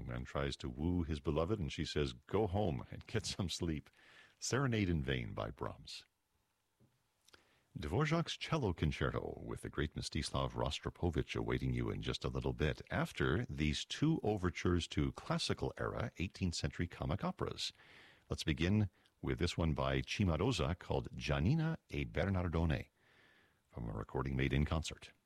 Young man tries to woo his beloved, and she says, "Go home and get some sleep." Serenade in Vain by Brahms. Dvorak's Cello Concerto with the great Mstislav Rostropovich awaiting you in just a little bit, after these two overtures to classical-era 18th century comic operas. Let's begin with this one by Cimarosa called Giannina e Bernardone, from a recording made in concert.